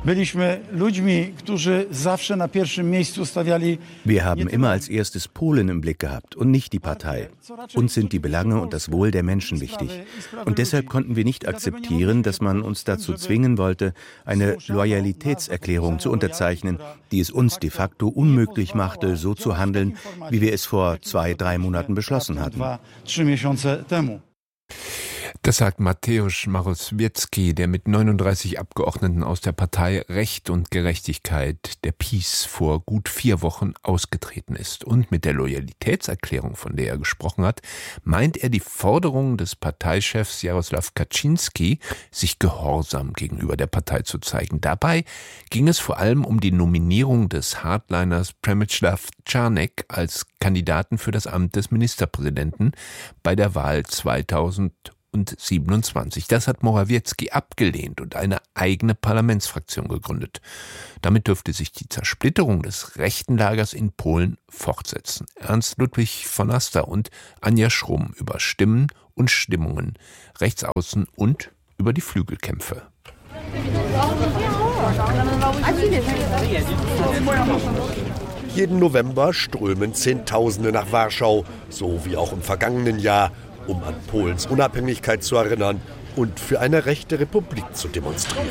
Wir haben immer als erstes Polen im Blick gehabt und nicht die Partei. Uns sind die Belange und das Wohl der Menschen wichtig. Und deshalb konnten wir nicht akzeptieren, dass man uns dazu zwingen wollte, eine Loyalitätserklärung zu unterzeichnen, die es uns de facto unmöglich machte, so zu handeln, wie wir es vor 2-3 Monaten beschlossen hatten. Das sagt Mateusz Morawiecki, der mit 39 Abgeordneten aus der Partei Recht und Gerechtigkeit, der PiS, vor gut 4 Wochen ausgetreten ist. Und mit der Loyalitätserklärung, von der er gesprochen hat, meint er die Forderung des Parteichefs Jarosław Kaczyński, sich gehorsam gegenüber der Partei zu zeigen. Dabei ging es vor allem um die Nominierung des Hardliners Przemysław Czarnek als Kandidaten für das Amt des Ministerpräsidenten bei der Wahl 2027. Das hat Morawiecki abgelehnt und eine eigene Parlamentsfraktion gegründet. Damit dürfte sich die Zersplitterung des rechten Lagers in Polen fortsetzen. Ernst Ludwig von Aster und Anja Schrumm über Stimmen und Stimmungen rechts außen und über die Flügelkämpfe. Jeden November strömen Zehntausende nach Warschau, so wie auch im vergangenen Jahr, um an Polens Unabhängigkeit zu erinnern und für eine rechte Republik zu demonstrieren.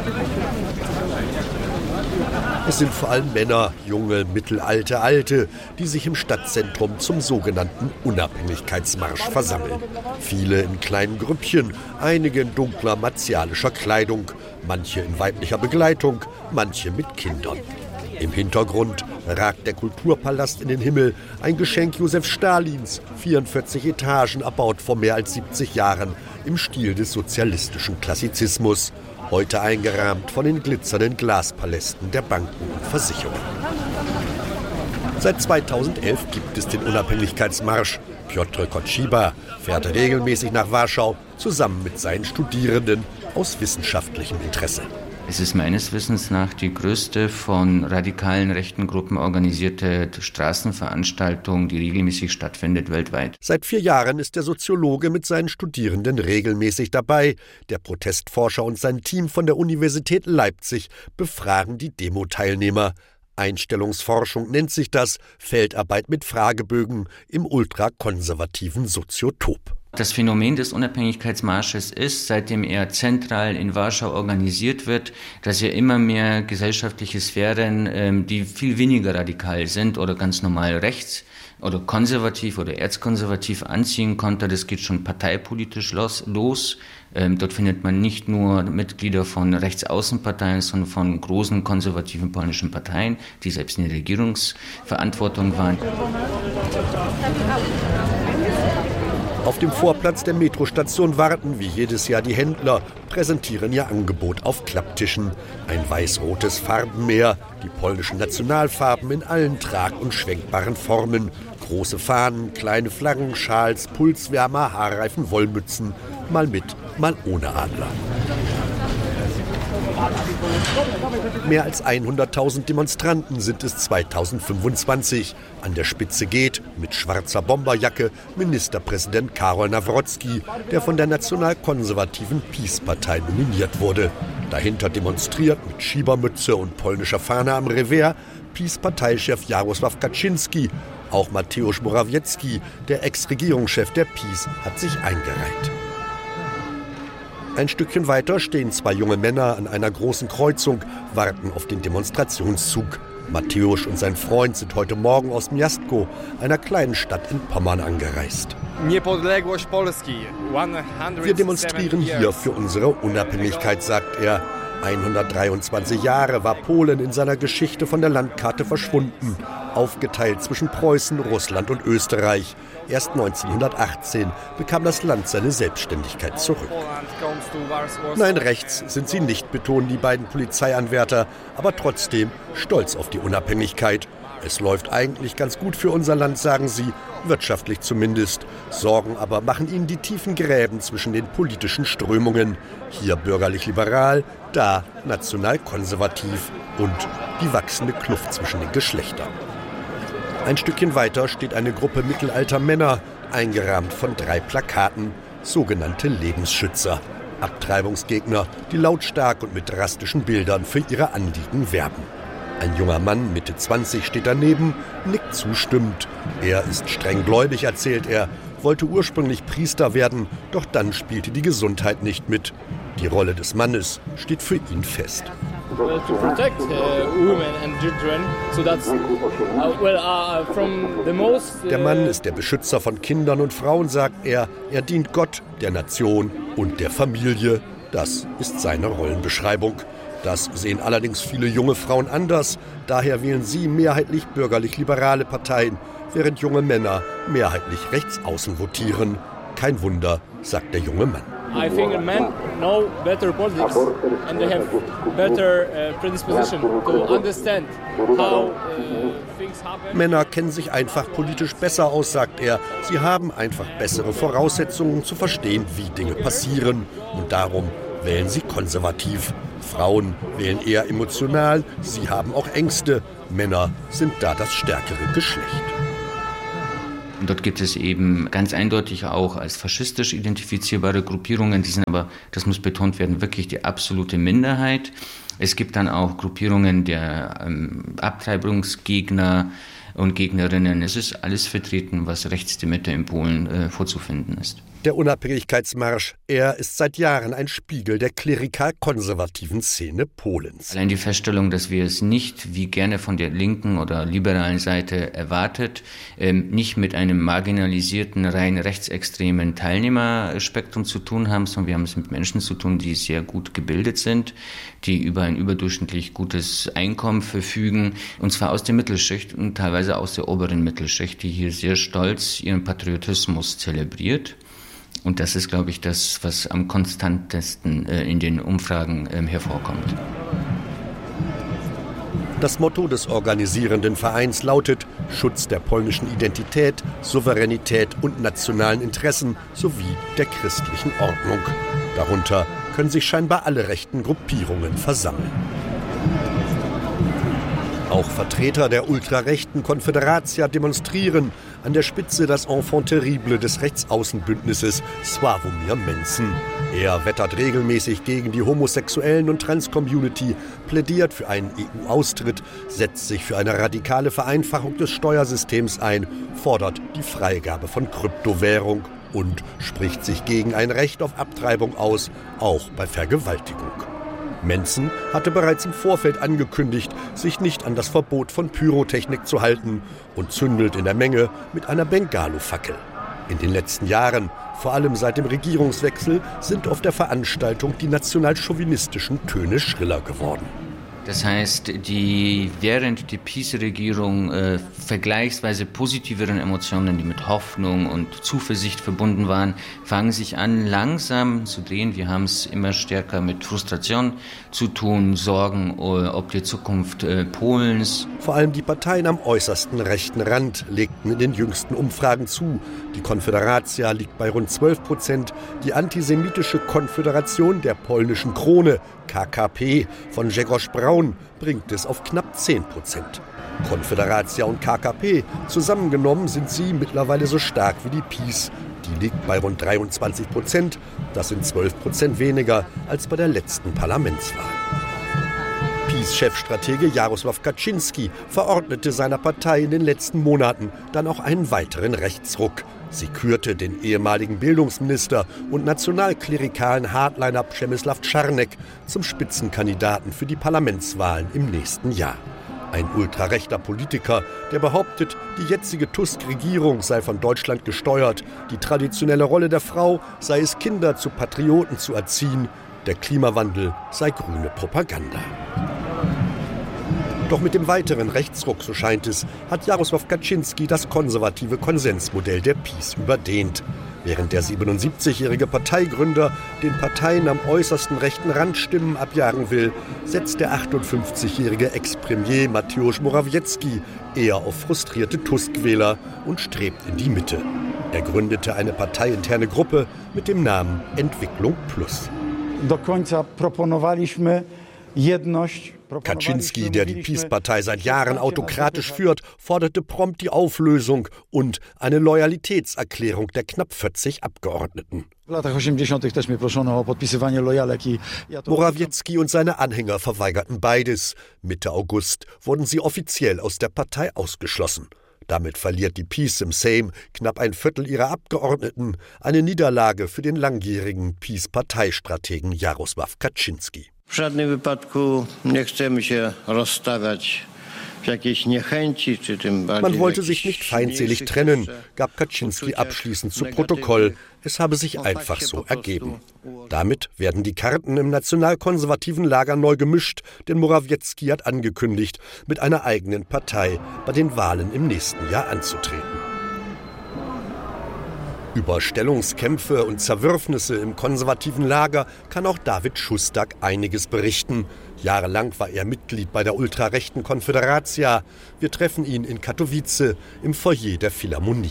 Es sind vor allem Männer, junge, mittelalte, alte, die sich im Stadtzentrum zum sogenannten Unabhängigkeitsmarsch versammeln. Viele in kleinen Grüppchen, einige in dunkler martialischer Kleidung, manche in weiblicher Begleitung, manche mit Kindern. Im Hintergrund ragt der Kulturpalast in den Himmel, ein Geschenk Josef Stalins, 44 Etagen, erbaut vor mehr als 70 Jahren im Stil des sozialistischen Klassizismus, heute eingerahmt von den glitzernden Glaspalästen der Banken und Versicherungen. Seit 2011 gibt es den Unabhängigkeitsmarsch. Piotr Kotschiba fährt regelmäßig nach Warschau, zusammen mit seinen Studierenden aus wissenschaftlichem Interesse. Es ist meines Wissens nach die größte von radikalen rechten Gruppen organisierte Straßenveranstaltung, die regelmäßig stattfindet weltweit. Seit 4 Jahren ist der Soziologe mit seinen Studierenden regelmäßig dabei. Der Protestforscher und sein Team von der Universität Leipzig befragen die Demo-Teilnehmer. Einstellungsforschung nennt sich das, Feldarbeit mit Fragebögen im ultrakonservativen Soziotop. Das Phänomen des Unabhängigkeitsmarsches ist, seitdem er zentral in Warschau organisiert wird, dass er immer mehr gesellschaftliche Sphären, die viel weniger radikal sind oder ganz normal rechts oder konservativ oder erzkonservativ anziehen konnte. Das geht schon parteipolitisch los. Dort findet man nicht nur Mitglieder von Rechtsaußenparteien, sondern von großen konservativen polnischen Parteien, die selbst in der Regierungsverantwortung waren. Auf dem Vorplatz der Metrostation warten wie jedes Jahr die Händler, präsentieren ihr Angebot auf Klapptischen. Ein weiß-rotes Farbenmeer, die polnischen Nationalfarben in allen trag- und schwenkbaren Formen. Große Fahnen, kleine Flaggen, Schals, Pulswärmer, Haarreifen, Wollmützen, mal mit, mal ohne Adler. Mehr als 100.000 Demonstranten sind es 2025. An der Spitze geht, mit schwarzer Bomberjacke, Ministerpräsident Karol Nawrocki, der von der nationalkonservativen PiS-Partei nominiert wurde. Dahinter demonstriert mit Schiebermütze und polnischer Fahne am Revers PiS-Parteichef Jarosław Kaczyński. Auch Mateusz Morawiecki, der Ex-Regierungschef der PiS, hat sich eingereiht. Ein Stückchen weiter stehen 2 junge Männer an einer großen Kreuzung, warten auf den Demonstrationszug. Mateusz und sein Freund sind heute Morgen aus Miastko, einer kleinen Stadt in Pommern, angereist. Wir demonstrieren hier für unsere Unabhängigkeit, sagt er. 123 Jahre war Polen in seiner Geschichte von der Landkarte verschwunden, aufgeteilt zwischen Preußen, Russland und Österreich. Erst 1918 bekam das Land seine Selbstständigkeit zurück. Nein, rechts sind sie nicht, betonen die beiden Polizeianwärter, aber trotzdem stolz auf die Unabhängigkeit. Es läuft eigentlich ganz gut für unser Land, sagen sie, wirtschaftlich zumindest. Sorgen aber machen ihnen die tiefen Gräben zwischen den politischen Strömungen. Hier bürgerlich-liberal, da national-konservativ und die wachsende Kluft zwischen den Geschlechtern. Ein Stückchen weiter steht eine Gruppe mittelalter Männer, eingerahmt von 3 Plakaten, sogenannte Lebensschützer. Abtreibungsgegner, die lautstark und mit drastischen Bildern für ihre Anliegen werben. Ein junger Mann, Mitte 20, steht daneben, nickt zustimmend. Er ist streng gläubig, erzählt er, wollte ursprünglich Priester werden, doch dann spielte die Gesundheit nicht mit. Die Rolle des Mannes steht für ihn fest. Der Mann ist der Beschützer von Kindern und Frauen, sagt er. Er dient Gott, der Nation und der Familie. Das ist seine Rollenbeschreibung. Das sehen allerdings viele junge Frauen anders. Daher wählen sie mehrheitlich bürgerlich-liberale Parteien, während junge Männer mehrheitlich rechtsaußen votieren. Kein Wunder, sagt der junge Mann. I think men know better politics and they have better predisposition to understand how things happen. Männer kennen sich einfach politisch besser aus, sagt er. Sie haben einfach bessere Voraussetzungen zu verstehen, wie Dinge passieren. Und darum wählen sie konservativ. Frauen wählen eher emotional, sie haben auch Ängste. Männer sind da das stärkere Geschlecht. Und dort gibt es eben ganz eindeutig auch als faschistisch identifizierbare Gruppierungen, die sind aber, das muss betont werden, wirklich die absolute Minderheit. Es gibt dann auch Gruppierungen der Abtreibungsgegner und Gegnerinnen. Es ist alles vertreten, was rechts der Mitte in Polen vorzufinden ist. Der Unabhängigkeitsmarsch, er ist seit Jahren ein Spiegel der klerikal-konservativen Szene Polens. Allein die Feststellung, dass wir es nicht, wie gerne von der linken oder liberalen Seite erwartet, nicht mit einem marginalisierten, rein rechtsextremen Teilnehmerspektrum zu tun haben, sondern wir haben es mit Menschen zu tun, die sehr gut gebildet sind, die über ein überdurchschnittlich gutes Einkommen verfügen, und zwar aus der Mittelschicht und teilweise aus der oberen Mittelschicht, die hier sehr stolz ihren Patriotismus zelebriert. Und das ist, glaube ich, das, was am konstantesten in den Umfragen hervorkommt. Das Motto des organisierenden Vereins lautet Schutz der polnischen Identität, Souveränität und nationalen Interessen sowie der christlichen Ordnung. Darunter können sich scheinbar alle rechten Gruppierungen versammeln. Auch Vertreter der ultrarechten Konfederacja demonstrieren, an der Spitze das Enfant terrible des Rechtsaußenbündnisses Sławomir Mencen. Er wettert regelmäßig gegen die Homosexuellen- und Trans-Community, plädiert für einen EU-Austritt, setzt sich für eine radikale Vereinfachung des Steuersystems ein, fordert die Freigabe von Kryptowährung und spricht sich gegen ein Recht auf Abtreibung aus, auch bei Vergewaltigung. Mencen hatte bereits im Vorfeld angekündigt, sich nicht an das Verbot von Pyrotechnik zu halten und zündelt in der Menge mit einer Bengalo-Fackel. In den letzten Jahren, vor allem seit dem Regierungswechsel, sind auf der Veranstaltung die nationalchauvinistischen Töne schriller geworden. Das heißt, die während der PiS-Regierung vergleichsweise positiveren Emotionen, die mit Hoffnung und Zuversicht verbunden waren, fangen sich an langsam zu drehen. Wir haben es immer stärker mit Frustration zu tun, Sorgen ob die Zukunft Polens. Vor allem die Parteien am äußersten rechten Rand legten in den jüngsten Umfragen zu. Die Konfederacja liegt bei rund 12%, die antisemitische Konföderation der polnischen Krone, KKP, von Grzegorz Braun, bringt es auf knapp 10%. Konfederacja und KKP, zusammengenommen sind sie mittlerweile so stark wie die PiS. Die liegt bei rund 23%, das sind 12% weniger als bei der letzten Parlamentswahl. PiS-Chefstratege Jarosław Kaczyński verordnete seiner Partei in den letzten Monaten dann auch einen weiteren Rechtsruck. Sie kürte den ehemaligen Bildungsminister und nationalklerikalen Hardliner Przemysław Czarnek zum Spitzenkandidaten für die Parlamentswahlen im nächsten Jahr. Ein ultrarechter Politiker, der behauptet, die jetzige Tusk-Regierung sei von Deutschland gesteuert, die traditionelle Rolle der Frau sei es, Kinder zu Patrioten zu erziehen, der Klimawandel sei grüne Propaganda. Doch mit dem weiteren Rechtsruck, so scheint es, hat Jarosław Kaczyński das konservative Konsensmodell der PiS überdehnt. Während der 77-jährige Parteigründer den Parteien am äußersten rechten Rand Stimmen abjagen will, setzt der 58-jährige Ex-Premier Mateusz Morawiecki eher auf frustrierte Tusk-Wähler und strebt in die Mitte. Er gründete eine parteiinterne Gruppe mit dem Namen Entwicklung Plus. Do końca proponowaliśmy Kaczynski, der die PiS-Partei seit Jahren autokratisch führt, forderte prompt die Auflösung und eine Loyalitätserklärung der knapp 40 Abgeordneten. Morawiecki und seine Anhänger verweigerten beides. Mitte August wurden sie offiziell aus der Partei ausgeschlossen. Damit verliert die PiS im Sejm knapp ein Viertel ihrer Abgeordneten, eine Niederlage für den langjährigen PiS-Parteistrategen Jarosław Kaczynski. W żadnym wypadku nie chcemy się rozstawiać w jakiejś niechęci, czy tym bardziej. Man wollte sich nicht feindselig trennen, gab Kaczynski abschließend zu Protokoll. Es habe sich einfach so ergeben. Damit werden die Karten im nationalkonservativen Lager neu gemischt, denn Morawiecki hat angekündigt, mit einer eigenen Partei bei den Wahlen im nächsten Jahr anzutreten. Über Stellungskämpfe und Zerwürfnisse im konservativen Lager kann auch David Šustak einiges berichten. Jahrelang war er Mitglied bei der ultrarechten Konfederacja. Wir treffen ihn in Katowice im Foyer der Philharmonie.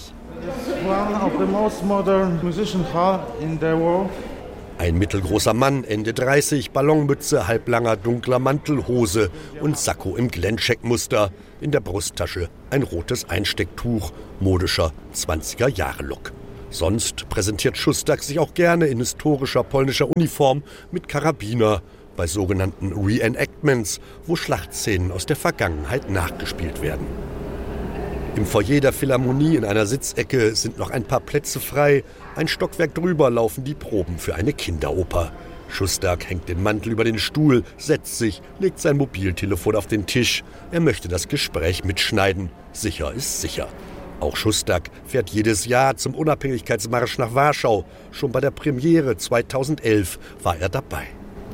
Ein mittelgroßer Mann, Ende 30, Ballonmütze, halblanger dunkler Mantel, Hose und Sakko im Glencheck-Muster. In der Brusttasche ein rotes Einstecktuch, modischer 20er-Jahre-Look. Sonst präsentiert Šustak sich auch gerne in historischer polnischer Uniform mit Karabiner bei sogenannten Reenactments, wo Schlachtszenen aus der Vergangenheit nachgespielt werden. Im Foyer der Philharmonie in einer Sitzecke sind noch ein paar Plätze frei. Ein Stockwerk drüber laufen die Proben für eine Kinderoper. Šustak hängt den Mantel über den Stuhl, setzt sich, legt sein Mobiltelefon auf den Tisch. Er möchte das Gespräch mitschneiden. Sicher ist sicher. Auch Šustak fährt jedes Jahr zum Unabhängigkeitsmarsch nach Warschau. Schon bei der Premiere 2011 war er dabei.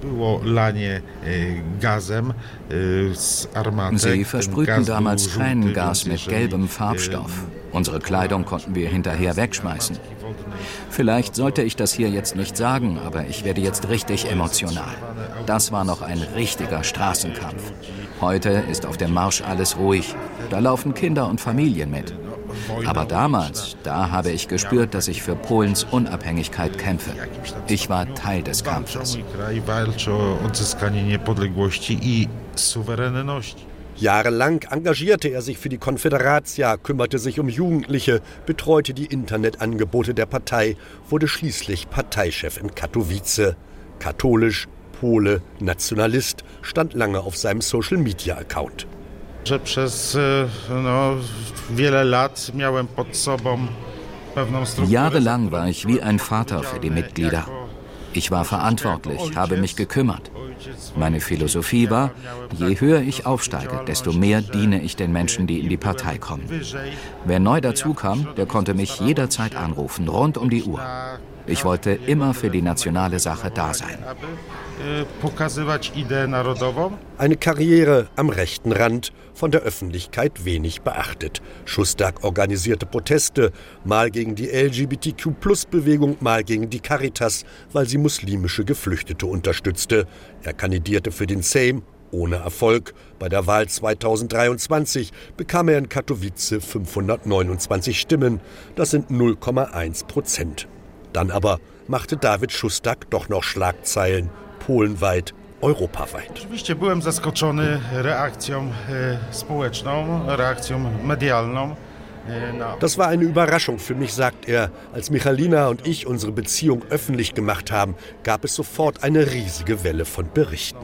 Sie versprühten damals Tränengas mit gelbem Farbstoff. Unsere Kleidung konnten wir hinterher wegschmeißen. Vielleicht sollte ich das hier jetzt nicht sagen, aber ich werde jetzt richtig emotional. Das war noch ein richtiger Straßenkampf. Heute ist auf dem Marsch alles ruhig. Da laufen Kinder und Familien mit. Aber damals, da habe ich gespürt, dass ich für Polens Unabhängigkeit kämpfe. Ich war Teil des Kampfes. Jahrelang engagierte er sich für die Konfederacja, kümmerte sich um Jugendliche, betreute die Internetangebote der Partei, wurde schließlich Parteichef in Katowice. Katholisch, Pole, Nationalist, stand lange auf seinem Social-Media-Account. Jahrelang war ich wie ein Vater für die Mitglieder. Ich war verantwortlich, habe mich gekümmert. Meine Philosophie war, je höher ich aufsteige, desto mehr diene ich den Menschen, die in die Partei kommen. Wer neu dazukam, der konnte mich jederzeit anrufen, rund um die Uhr. Ich wollte immer für die nationale Sache da sein. Eine Karriere am rechten Rand, von der Öffentlichkeit wenig beachtet. Šustak organisierte Proteste, mal gegen die LGBTQ-Plus-Bewegung, mal gegen die Caritas, weil sie muslimische Geflüchtete unterstützte. Er kandidierte für den Sejm, ohne Erfolg. Bei der Wahl 2023 bekam er in Katowice 529 Stimmen. Das sind 0,1%. Dann aber machte David Šustak doch noch Schlagzeilen, polenweit, europaweit. Oczywiście byłem zaskoczony reakcją społeczną, reakcją medialną. Das war eine Überraschung für mich, sagt er. Als Michalina und ich unsere Beziehung öffentlich gemacht haben, gab es sofort eine riesige Welle von Berichten.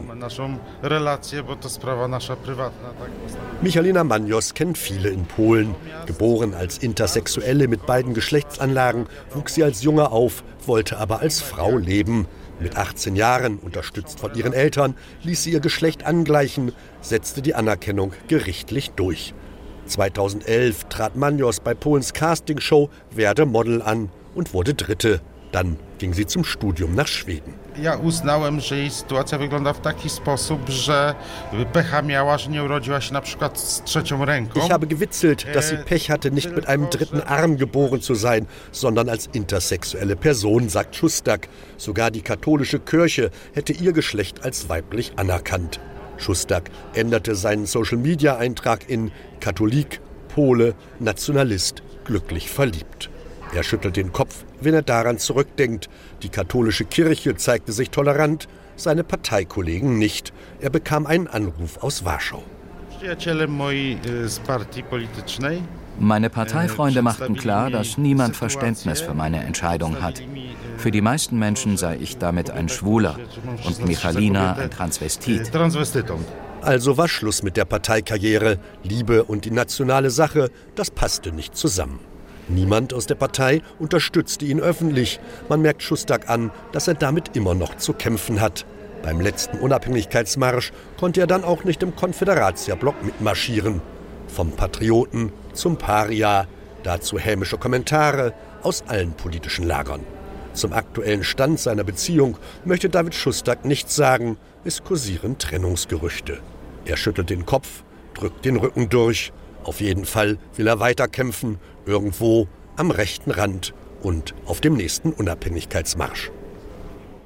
Michalina Manios kennt viele in Polen. Geboren als Intersexuelle mit beiden Geschlechtsanlagen, wuchs sie als Junge auf, wollte aber als Frau leben. Mit 18 Jahren, unterstützt von ihren Eltern, ließ sie ihr Geschlecht angleichen, setzte die Anerkennung gerichtlich durch. 2011 trat Manios bei Polens Castingshow Werde Model an und wurde Dritte. Dann ging sie zum Studium nach Schweden. Ja uznałem, że jej sytuacja wygląda w taki sposób, że pecha miała, że nie urodziła się na przykład z trzecią ręką. Ich habe gewitzelt, dass sie Pech hatte, nicht mit einem dritten Arm geboren zu sein, sondern als intersexuelle Person, sagt Šustak. Sogar die katholische Kirche hätte ihr Geschlecht als weiblich anerkannt. Šustak änderte seinen Social-Media-Eintrag in Katholik, Pole, Nationalist, glücklich verliebt. Er schüttelt den Kopf, wenn er daran zurückdenkt. Die katholische Kirche zeigte sich tolerant, seine Parteikollegen nicht. Er bekam einen Anruf aus Warschau. Meine Parteifreunde machten klar, dass niemand Verständnis für meine Entscheidung hat. Für die meisten Menschen sei ich damit ein Schwuler und Michalina ein Transvestit. Also war Schluss mit der Parteikarriere. Liebe und die nationale Sache, das passte nicht zusammen. Niemand aus der Partei unterstützte ihn öffentlich. Man merkt Šustak an, dass er damit immer noch zu kämpfen hat. Beim letzten Unabhängigkeitsmarsch konnte er dann auch nicht im Konföderatia-Block mitmarschieren. Vom Patrioten zum Paria, dazu hämische Kommentare aus allen politischen Lagern. Zum aktuellen Stand seiner Beziehung möchte David Šustak nichts sagen, es kursieren Trennungsgerüchte. Er schüttelt den Kopf, drückt den Rücken durch. Auf jeden Fall will er weiterkämpfen, irgendwo am rechten Rand und auf dem nächsten Unabhängigkeitsmarsch.